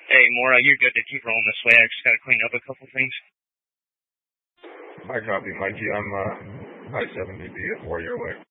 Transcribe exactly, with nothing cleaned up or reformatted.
Hey, Maura, you're good to keep rolling this way. I just got to clean up a couple things. I copy, Mikey. I'm uh, high seventy, be it four your way.